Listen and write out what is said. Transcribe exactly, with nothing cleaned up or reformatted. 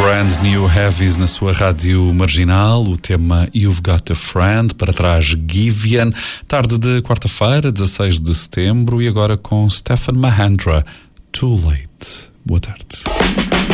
Brand New Heavies na sua rádio marginal, o tema You've Got a Friend, para trás Givian, tarde de quarta-feira, dezasseis de setembro, e agora com Stefan Mahandra, Too Late. Boa tarde.